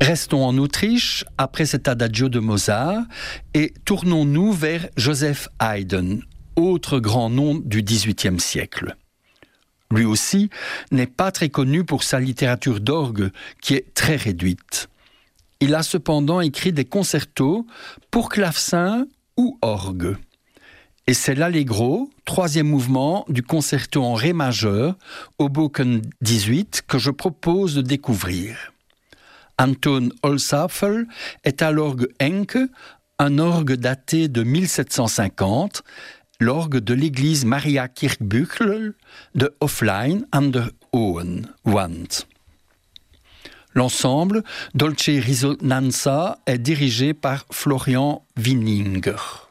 Restons en Autriche après cet adagio de Mozart et tournons-nous vers Joseph Haydn, autre grand nom du XVIIIe siècle. Lui aussi n'est pas très connu pour sa littérature d'orgue qui est très réduite. Il a cependant écrit des concertos pour clavecin ou orgue. Et c'est l'Allegro, 3e mouvement du concerto en ré majeur, Hoboken 18, que je propose de découvrir. Anton Holzapfel est à l'orgue Henke, un orgue daté de 1750, l'orgue de l'église Maria Kirkbüchel de Hoflein an der Hohen Wand. L'ensemble, Dolce Risonanza, est dirigé par Florian Wieninger.